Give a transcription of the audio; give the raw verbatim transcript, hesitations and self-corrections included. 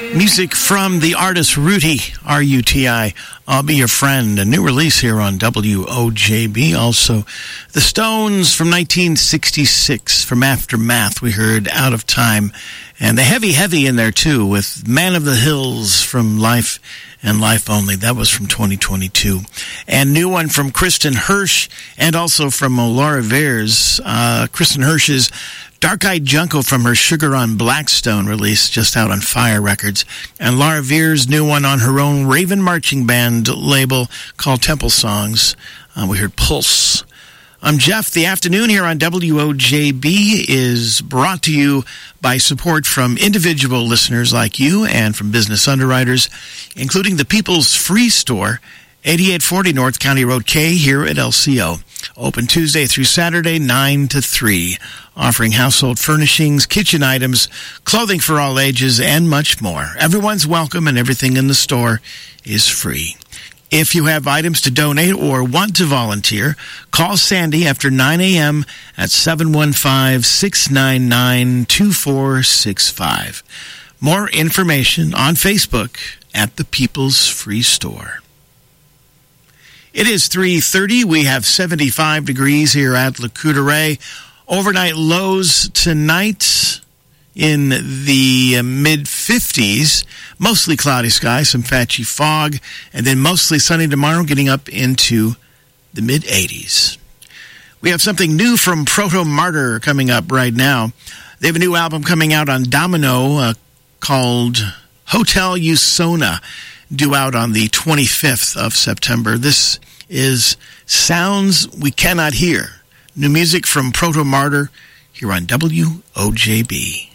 Music from the artist Ruti, R U T I, I'll Be Your Friend, a new release here on W O J B. Also, The Stones from nineteen sixty-six, from Aftermath, we heard Out of Time. And the heavy, heavy in there, too, with Man of the Hills from Life and Life Only. That was from twenty twenty-two. And new one from Kristen Hirsch, and also from Laura Veirs. Uh, Kristen Hirsch's Dark-Eyed Junko from her Sugar on Blackstone release, just out on Fire Records. And Laura Veirs' new one on her own Raven Marching Band label called Temple Songs. Uh, we heard Pulse. I'm Jeff. The afternoon here on W O J B is brought to you by support from individual listeners like you and from business underwriters, including the People's Free Store, eighty-eight forty North County Road K here at L C O. Open Tuesday through Saturday, nine to three, offering household furnishings, kitchen items, clothing for all ages, and much more. Everyone's welcome, and everything in the store is free. If you have items to donate or want to volunteer, call Sandy after nine a.m. at seven one five, six nine nine, two four six five. More information on Facebook at the People's Free Store. It is three thirty. We have seventy-five degrees here at Le Coudray. Overnight lows tonight in the mid-fifties. Mostly cloudy skies, some patchy fog, and then mostly sunny tomorrow, getting up into the mid-eighties. We have something new from Proto Martyr coming up right now. They have a new album coming out on Domino uh, called Hotel Usona, due out on the twenty-fifth of September. This is Sounds We Cannot Hear. New music from Proto Martyr here on W O J B.